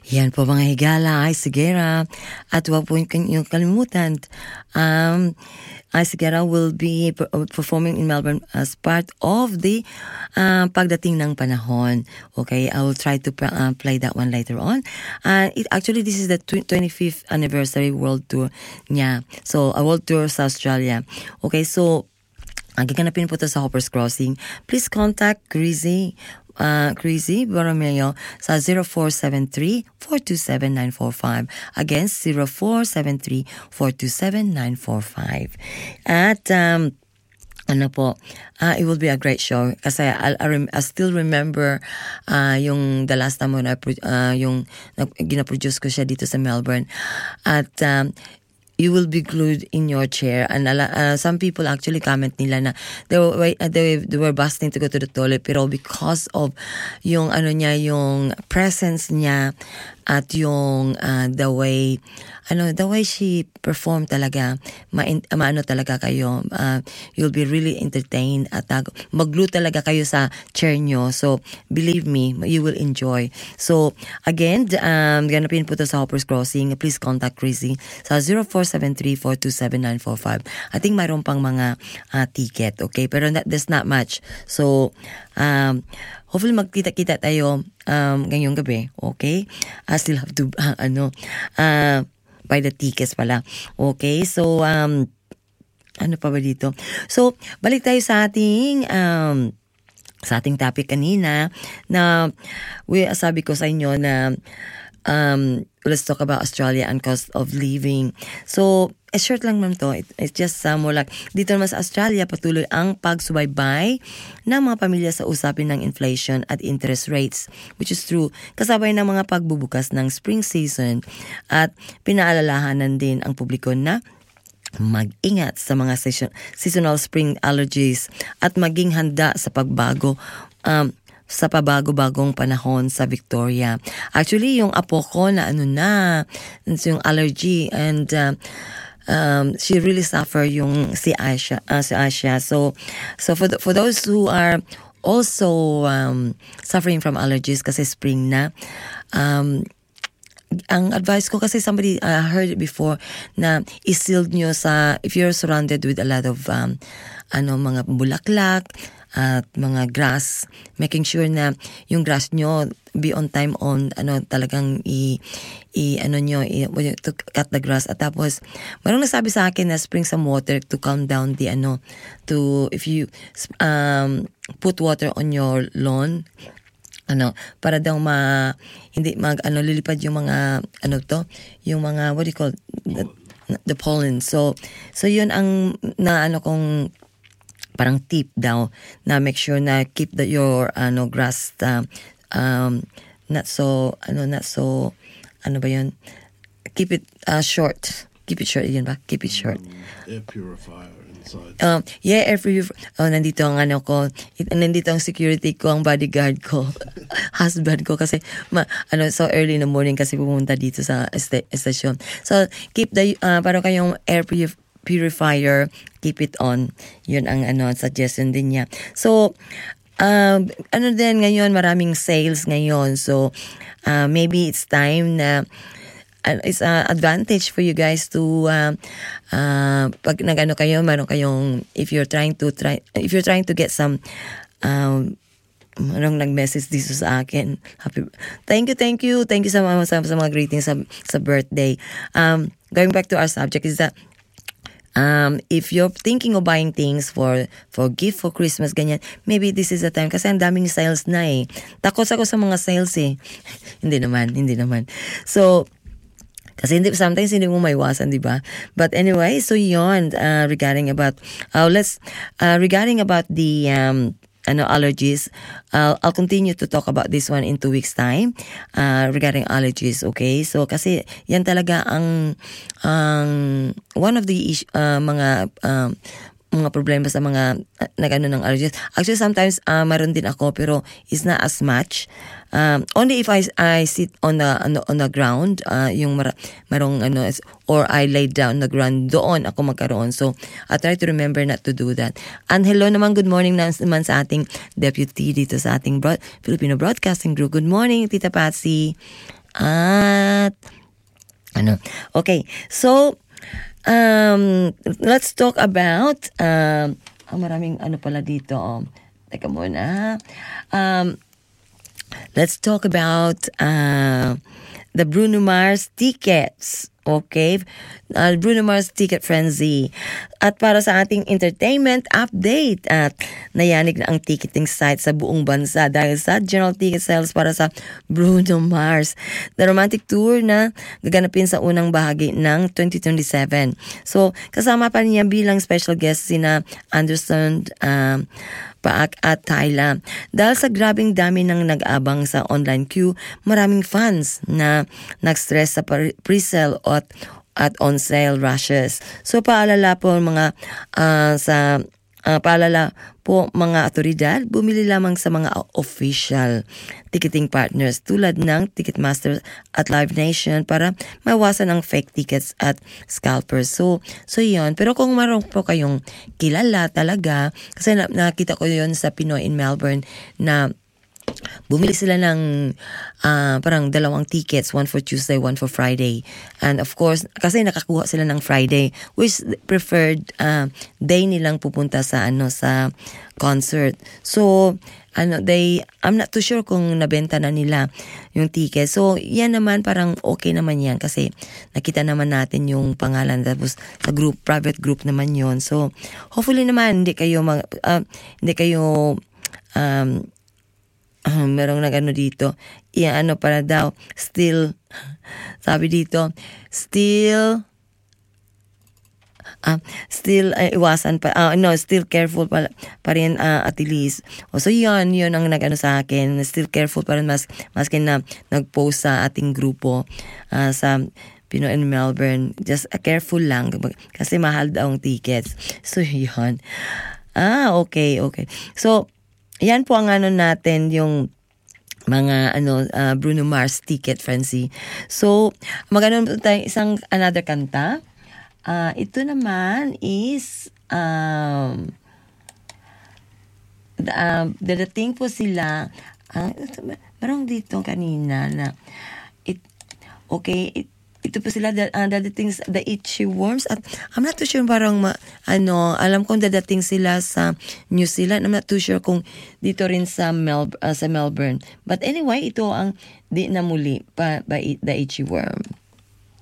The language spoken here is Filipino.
Yan po mga higala, ay Sigera. At huwag po yung kalimutan, ay Sigera will be performing in Melbourne as part of the pagdating ng panahon. Okay, I will try to play that one later on. Actually, this is the 25th anniversary world tour niya. So, a world tour sa Australia. Okay, so, ang gaganapin po ito sa Hoppers Crossing. Please contact Crazy Borromeo sa 0473-427-945. Again, 0473-427-945. At, it will be a great show kasi I still remember yung the last time na yung gina-produce ko siya dito sa Melbourne. At you will be glued in your chair, and some people actually comment nila na they were busting to go to the toilet, pero because of yung yung presence niya at yung the way she performed talaga, maano talaga kayo, you'll be really entertained at mag-glue talaga kayo sa chair nyo. So believe me, you will enjoy. So again, ganapin po to sa Hoppers Crossing. Please contact Crazy sa 0473-427-945. I think mayroon pang mga ticket, okay, pero there's not much. So hopefully magkita-kita tayo ngayong gabi, okay? I still have to buy the tickets pala. Okay, so ano pa ba dito? So balik tayo sa ating topic kanina na sabi ko sa inyo na let's talk about Australia and cost of living. So short lang naman to. It's just more like dito naman sa Australia patuloy ang pagsubaybay ng mga pamilya sa usapin ng inflation at interest rates, which is true. Kasabay ng mga pagbubukas ng spring season at pinaalalahanan din ang publiko na mag-ingat sa mga seasonal spring allergies at maging handa sa sa pabago-bagong panahon sa Victoria. Actually, yung apo ko na yung allergy, and she really suffer yung si Aisha. So for those who are also suffering from allergies kasi spring na, ang advice ko kasi somebody heard it before na i-sealed nyo if you're surrounded with a lot of mga bulaklak at mga grass, making sure na yung grass nyo be on time talagang to cut the grass. At tapos mayroong nagsabi sa akin na spring some water to calm down the if you put water on your lawn, para daw hindi lilipad yung mga yung mga what do you call the pollen. So yun ang kong parang tip daw na make sure na keep your grass not so keep it short. Keep it short, yun ba? Keep it short. Air purifier inside. Air purifier. Nandito ang nandito ang security ko, ang bodyguard ko, husband ko, kasi so early in the morning kasi pumunta dito sa station. So keep parang kayong air purifier, keep it on. Yun ang suggestion din niya. So din ngayon, maraming sales ngayon. So maybe it's time na it's an advantage for you guys to pag kayo, meron kayong, if you're trying to get some marong nag-message dito sa akin. Thank you sa mga greetings sa birthday. Going back to our subject is that if you're thinking of buying things for gift for Christmas, ganyan, maybe this is the time kasi ang daming sales na eh. Takot ako sa mga sales eh. Hindi naman. So, kasi sometimes hindi mo maiwasan, di ba? But anyway, so yun, regarding about the allergies, I'll continue to talk about this one in 2 weeks time, regarding allergies, okay? So kasi yan talaga ang one of the mga problema sa mga ng allergies. Actually, sometimes meron din ako, pero it's not as much. Only if I sit on the ground, yung marong or I lay down on the ground, doon ako magkaroon. So I try to remember not to do that. And hello naman, good morning naman sa ating deputy dito sa ating Filipino Broadcasting Group. Good morning, Tita Patsy. At okay, so let's talk about maraming pala dito. Teka muna. Let's talk about the Bruno Mars tickets. Okay? Bruno Mars Ticket Frenzy. At para sa ating entertainment update, at nayanig na ang ticketing site sa buong bansa dahil sa general ticket sales para sa Bruno Mars, the romantic tour na gaganapin sa unang bahagi ng 2027. So, kasama pa niya bilang special guest sina Anderson Paak at Tyla. Dahil sa grabing dami ng nag-abang sa online queue, maraming fans na nag-stress sa pre-sale at on-sale rushes. So paalala po mga otoridad, bumili lamang sa mga official ticketing partners tulad ng Ticketmaster at Live Nation para mawasan ang fake tickets at scalpers. So yun. Pero kung meron po kayong kilala talaga, kasi nakita ko yun sa Pinoy in Melbourne na bumili sila ng parang 2 tickets, one for Tuesday, one for Friday. And of course, kasi nakakuha sila ng Friday, which preferred day nilang pupunta sa sa concert. So, I'm not too sure kung nabenta na nila yung ticket. So, yan naman parang okay naman yan kasi nakita naman natin yung pangalan, tapos sa private group naman yon. So, hopefully naman hindi kayo merong nagano dito, para daw, still, sabi dito, still iwasan pa, still careful pa rin at least. So yun ang nagano sa akin, still careful pa rin maski na nag-post sa ating grupo sa Pinoy in Melbourne, just careful lang kasi mahal daw ang tickets. So yun. Okay. So yan po ang natin, yung mga Bruno Mars Ticket Frenzy. So, magano tayo another kanta. Ito naman is dadating po sila. Marang dito kanina na ito po sila dadating the Itchy Worms, at I'm not too sure parang alam kong dadating sila sa New Zealand. I'm not too sure kung dito rin sa Melbourne. But anyway, ito ang di na muli by the Itchy Worm.